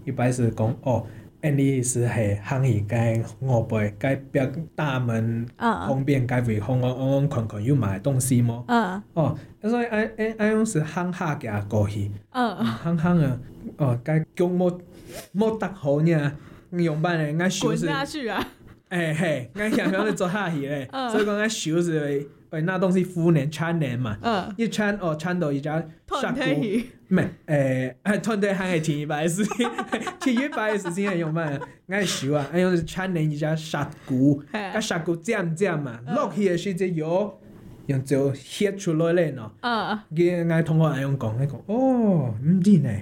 伊摆是讲哦。你是系行业该我背该别大门方便该为我看有买东西吗？所以安用是行下行过去，行啊，该叫莫搭好呢，用班的俺收拾。 滚下去啊！ 嘿，俺想要做下去嘞，所以讲俺收拾为那东西敷年穿年嘛，一穿穿到一家下锅。咩？团队行系前100事情，前100的事情系用咩？我收啊，用穿年一家杀菇，甲杀菇尖尖嘛，落去的时阵药用就翕出来咧喏。我同学用讲，哦，唔对呢，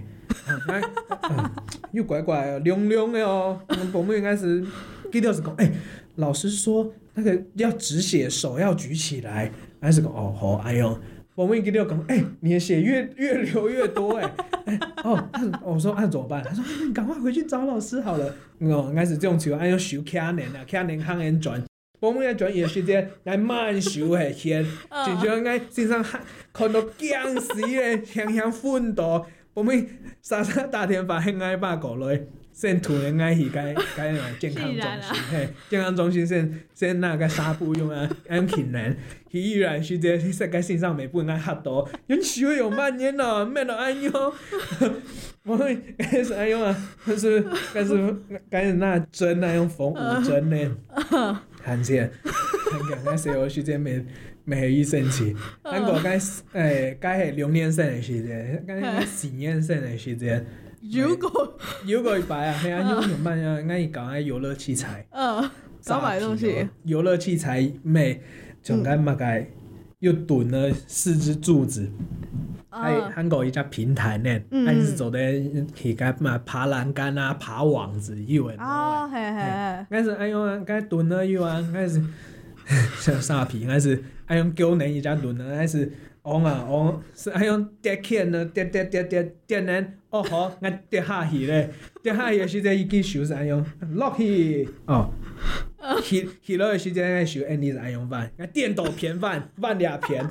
又怪怪哦，凉凉的哦。我们应该是记得是讲，老师说那个要止血，手要举起来，还是讲哦好，用。我们给他讲，你的血越流越多，我说怎么办？他说你赶快回去找老师好了。应该是这种情况，要收卡年啦，卡年行人转，我们要转也时间来慢收的钱，就像我身上看到僵死的，香奋斗，我们傻打电话向爱爸过来。先涂人爱去该健康中心，健康中心先那个纱布用用轻人，去依然是这世界线上每部人吓到，用手用慢点咯，免得安用，我们开始安用啊，但是那针那用缝五针呢，看见，那时候时间没医生去，韩国该系2年生的时间，该4年生的时间。 如果一摆啊，系啊，用慢啊，俺搞那游乐器材， 少买东西。 游乐器材咩，从俺嘛个又囤了4只柱子，韩国一家平台呢，还是走的去个嘛爬栏杆啊，爬网子有诶。俺是爱用啊，该囤了有啊，俺是像沙皮，俺是爱用9年一家囤了，还是。是爱用跌起呢，跌呢，好，我跌下去咧，跌下去的时阵伊去收是爱用落去，去落的时阵爱收，你是爱用饭，我电斗偏饭2片，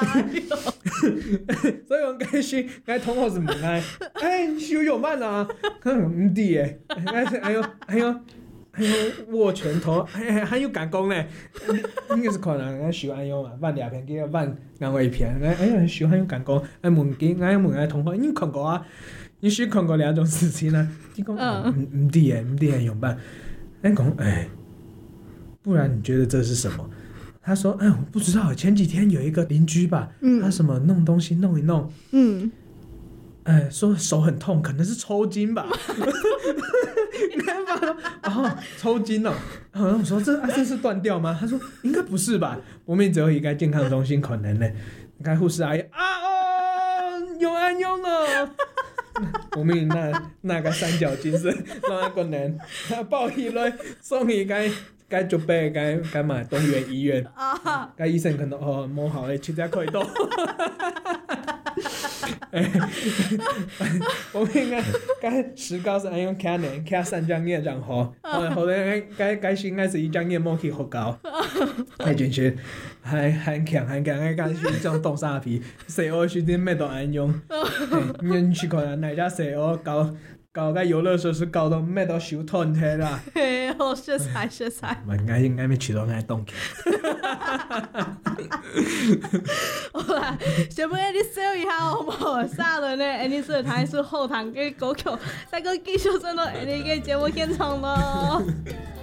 所以我开始，我同学是问我，收有慢啊，唔对诶，爱用握拳头，还有感工呢，应该是可能我收安用啊，饭2片，给饭另外1片，收还有感工，问同学，你看过啊？你是看过2种事情呢？你讲唔对诶，用办，讲不然你觉得这是什么？他说，我不知道，前几天有一个邻居吧，他什么弄东西弄一弄，说手很痛，可能是抽筋吧。抽筋哦。我说这是断掉吗？他说应该不是吧。我们只有一个健康中心可能呢。该护士阿姨用了。我们那个三角精神，那个人抱起来送去该准备该买东园医院。该医生可能摸好了，现在可以动。我们应该石膏是按用卡呢，卡3张叶然后来该是应该是1张叶摸去好高，真是很强，该是这种动沙皮，西欧时阵咩都按用，你去看哪家西欧搞个游乐设施搞到咩都收吞起啦。 学菜。 应该没去到那动起。 好啦，小妹你 sell 一下好不好？杀人呢？你是台是后堂给狗口，再个继续上到你个节目现场咯。